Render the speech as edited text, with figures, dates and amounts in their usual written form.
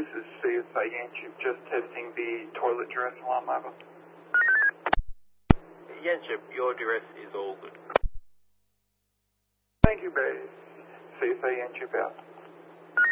This is CSA Yanchip, just testing the toilet duress alarm over. Yanchip, your duress is all good. Thank you, base. CSA Yanchip out.